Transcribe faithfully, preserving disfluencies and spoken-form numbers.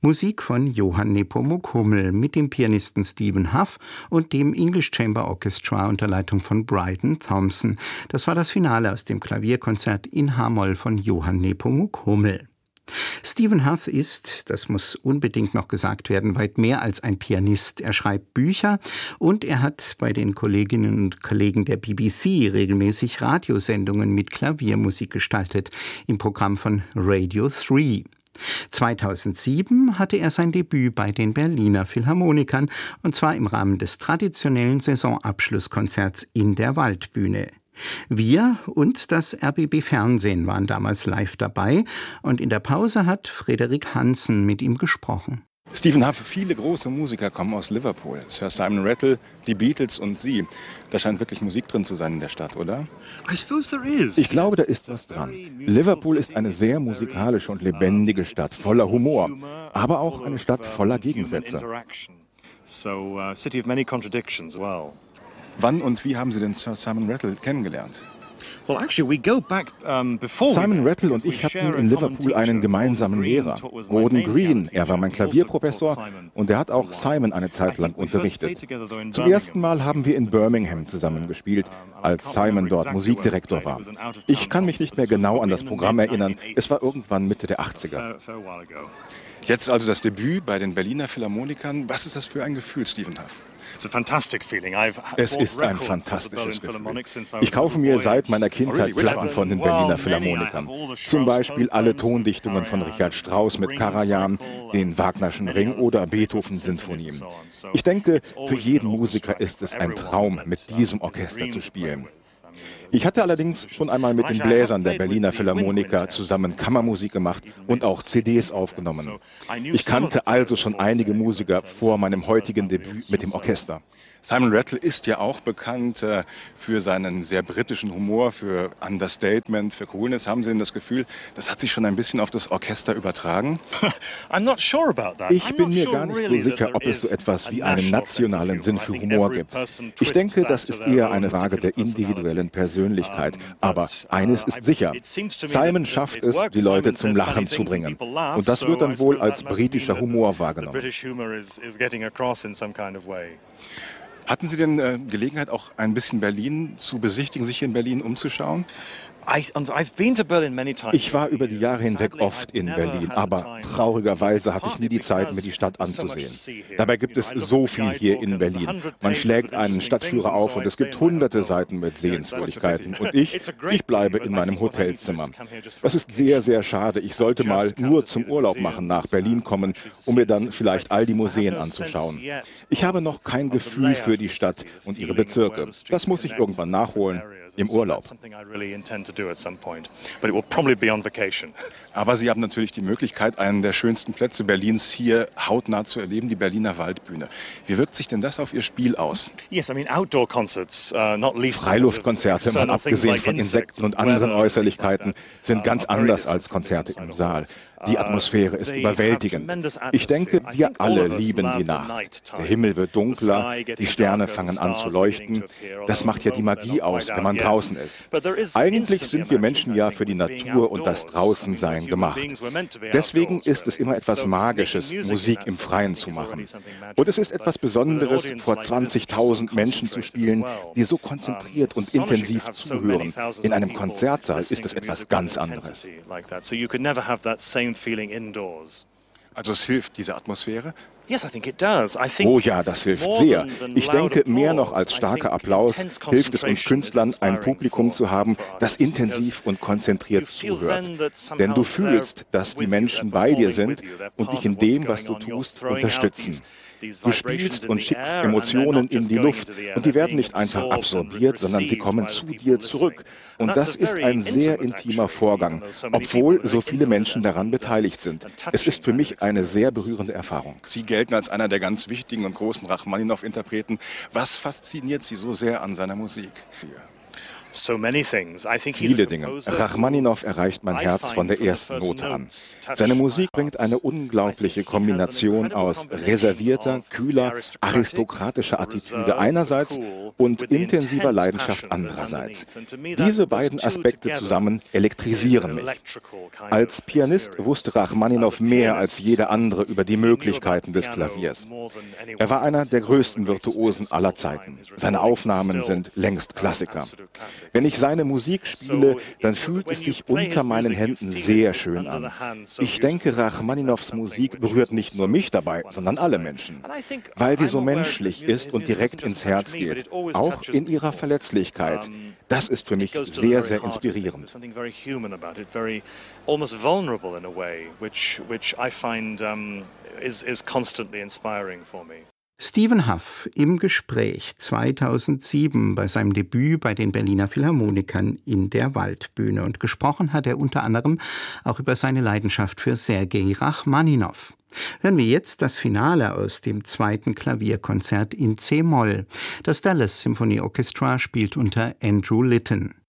Musik von Johann Nepomuk Hummel mit dem Pianisten Stephen Hough und dem English Chamber Orchestra unter Leitung von Bryden Thompson. Das war das Finale aus dem Klavierkonzert in H-Moll von Johann Nepomuk Hummel. Stephen Hough ist, das muss unbedingt noch gesagt werden, weit mehr als ein Pianist. Er schreibt Bücher und er hat bei den Kolleginnen und Kollegen der B B C regelmäßig Radiosendungen mit Klaviermusik gestaltet, im Programm von Radio drei. zweitausendsieben hatte er sein Debüt bei den Berliner Philharmonikern, und zwar im Rahmen des traditionellen Saisonabschlusskonzerts in der Waldbühne. Wir und das R B B Fernsehen waren damals live dabei, und in der Pause hat Frederik Hansen mit ihm gesprochen. Stephen Hough, viele große Musiker kommen aus Liverpool. Sir Simon Rattle, die Beatles und Sie. Da scheint wirklich Musik drin zu sein in der Stadt, oder? Ich glaube, da ist was dran. Liverpool ist eine sehr musikalische und lebendige Stadt, voller Humor, aber auch eine Stadt voller Gegensätze. Wann und wie haben Sie denn Sir Simon Rattle kennengelernt? Simon Rattle und ich hatten in Liverpool einen gemeinsamen Lehrer, Gordon Green. Er war mein Klavierprofessor und er hat auch Simon eine Zeit lang unterrichtet. Zum ersten Mal haben wir in Birmingham zusammen gespielt, als Simon dort Musikdirektor war. Ich kann mich nicht mehr genau an das Programm erinnern, es war irgendwann Mitte der achtziger. Jetzt also das Debüt bei den Berliner Philharmonikern. Was ist das für ein Gefühl, Stephen Hough? Es ist ein fantastisches Gefühl. Ich kaufe mir seit meiner Kindheit Platten von den Berliner Philharmonikern. Zum Beispiel alle Tondichtungen von Richard Strauss mit Karajan, den Wagnerschen Ring oder Beethoven-Sinfonien. Ich denke, für jeden Musiker ist es ein Traum, mit diesem Orchester zu spielen. Ich hatte allerdings schon einmal mit den Bläsern der Berliner Philharmoniker zusammen Kammermusik gemacht und auch C Ds aufgenommen. Ich kannte also schon einige Musiker vor meinem heutigen Debüt mit dem Orchester. Simon Rattle ist ja auch bekannt äh, für seinen sehr britischen Humor, für Understatement, für Coolness. Haben Sie denn das Gefühl, das hat sich schon ein bisschen auf das Orchester übertragen? Ich bin mir gar nicht so sicher, ob es so etwas wie einen nationalen Sinn für Humor gibt. Ich denke, das ist eher eine Frage der individuellen Persönlichkeit. Aber eines ist sicher, Simon schafft es, die Leute zum Lachen zu bringen. Und das wird dann wohl als britischer Humor wahrgenommen. Hatten Sie denn äh, Gelegenheit, auch ein bisschen Berlin zu besichtigen, sich hier in Berlin umzuschauen? Ich war über die Jahre hinweg oft in Berlin, aber traurigerweise hatte ich nie die Zeit, mir die Stadt anzusehen. Dabei gibt es so viel hier in Berlin. Man schlägt einen Stadtführer auf und es gibt hunderte Seiten mit Sehenswürdigkeiten. Und ich, ich bleibe in meinem Hotelzimmer. Das ist sehr, sehr schade. Ich sollte mal nur zum Urlaub machen nach Berlin kommen, um mir dann vielleicht all die Museen anzuschauen. Ich habe noch kein Gefühl für die Stadt und ihre Bezirke. Das muss ich irgendwann nachholen. Im Urlaub. Aber Sie haben natürlich die Möglichkeit, einen der schönsten Plätze Berlins hier hautnah zu erleben, die Berliner Waldbühne. Wie wirkt sich denn das auf Ihr Spiel aus? Freiluftkonzerte, mal abgesehen von Insekten und anderen Äußerlichkeiten, sind ganz anders als Konzerte im Saal. Die Atmosphäre ist überwältigend. Ich denke, wir alle lieben die Nacht. Der Himmel wird dunkler, die Sterne fangen an zu leuchten. Das macht ja die Magie aus, wenn man draußen ist. Eigentlich sind wir Menschen ja für die Natur und das Draußensein gemacht. Deswegen ist es immer etwas Magisches, Musik im Freien zu machen. Und es ist etwas Besonderes, vor zwanzigtausend Menschen zu spielen, die so konzentriert und intensiv zuhören. In einem Konzertsaal ist es etwas ganz anderes. Also es hilft, diese Atmosphäre? Oh ja, das hilft sehr. Ich denke, mehr noch als starker Applaus hilft es uns Künstlern, ein Publikum zu haben, das intensiv und konzentriert zuhört. Denn du fühlst, dass die Menschen bei dir sind und dich in dem, was du tust, unterstützen. Du spielst und schickst Emotionen in die Luft und die werden nicht einfach absorbiert, sondern sie kommen zu dir zurück. Und das ist ein sehr intimer Vorgang, obwohl so viele Menschen daran beteiligt sind. Es ist für mich eine sehr berührende Erfahrung. Sie gelten als einer der ganz wichtigen und großen Rachmaninow-Interpreten. Was fasziniert Sie so sehr an seiner Musik? Viele Dinge. Rachmaninow erreicht mein Herz von der ersten Note an. Seine Musik bringt eine unglaubliche Kombination aus reservierter, kühler, aristokratischer Attitüde einerseits und intensiver Leidenschaft andererseits. Diese beiden Aspekte zusammen elektrisieren mich. Als Pianist wusste Rachmaninow mehr als jeder andere über die Möglichkeiten des Klaviers. Er war einer der größten Virtuosen aller Zeiten. Seine Aufnahmen sind längst Klassiker. Wenn ich seine Musik spiele, dann fühlt es sich unter meinen Händen sehr schön an. Ich denke, Rachmaninows Musik berührt nicht nur mich dabei, sondern alle Menschen, weil sie so menschlich ist und direkt ins Herz geht, auch in ihrer Verletzlichkeit. Das ist für mich sehr, sehr inspirierend. Stephen Hough im Gespräch zweitausendsieben bei seinem Debüt bei den Berliner Philharmonikern in der Waldbühne. Und gesprochen hat er unter anderem auch über seine Leidenschaft für Sergei Rachmaninow. Hören wir jetzt das Finale aus dem zweiten Klavierkonzert in C-Moll. Das Dallas Symphony Orchestra spielt unter Andrew Litton.